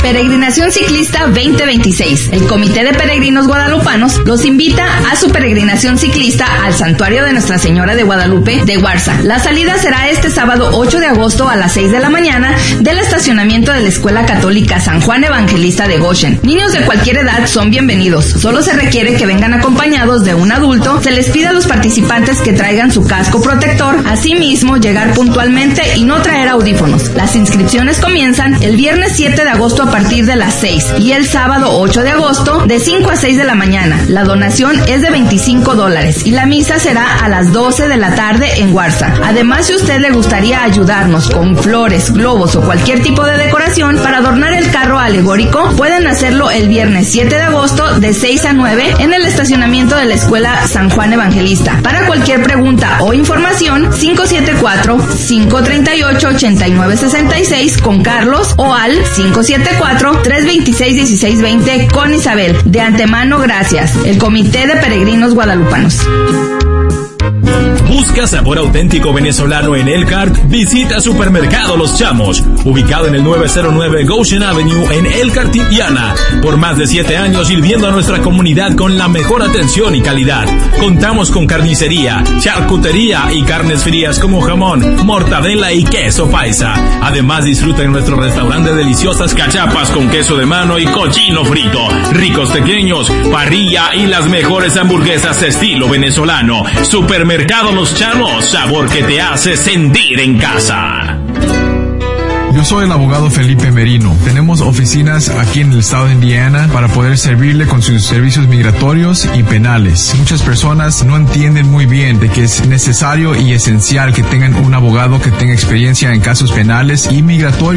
Peregrinación Ciclista 2026. El Comité de Peregrinos Guadalupanos los invita a su peregrinación ciclista al Santuario de Nuestra Señora de Guadalupe de Guarza. La salida será este sábado 8 de agosto a las 6 de la mañana del estacionamiento de la Escuela Católica San Juan Evangelista de Goshen. Niños de cualquier edad son bienvenidos. Solo se requiere que vengan acompañados de un adulto. Se les pide a los participantes que traigan su casco protector. Asimismo, llegar puntualmente y no traer audífonos. Las inscripciones comienzan el viernes 7 de agosto a partir de las 6 y el sábado 8 de agosto de 5 a 6 de la mañana. La donación es de $25 y la misa será a las 12 de la tarde en Guarza. Además, si usted le gustaría ayudarnos con flores, globos o cualquier tipo de decoración para adornar el carro alegórico, pueden hacerlo el viernes 7 de agosto de 6 a 9 en el estacionamiento de la Escuela San Juan Evangelista. Para cualquier pregunta o información, 574-538-8966 con Carlos o al 574-326-1620 con Isabel. De antemano, gracias. El Comité de Peregrinos Guadalupanos. Busca sabor auténtico venezolano en Elkhart. Visita Supermercado Los Chamos, ubicado en el 909 Goshen Avenue en Elkhart, Indiana. Por más de 7 años sirviendo a nuestra comunidad con la mejor atención y calidad. Contamos con carnicería, charcutería y carnes frías como jamón, mortadela y queso paisa. Además, disfruta en nuestro restaurante deliciosas cachapas con queso de mano y cochino frito, ricos pequeños, parrilla y las mejores hamburguesas estilo venezolano. Supermercado Los Chamos, sabor que te hace sentir en casa. Yo soy el abogado Felipe Merino. Tenemos oficinas aquí en el estado de Indiana para poder servirle con sus servicios migratorios y penales. Muchas personas no entienden muy bien de que es necesario y esencial que tengan un abogado que tenga experiencia en casos penales y migratorios.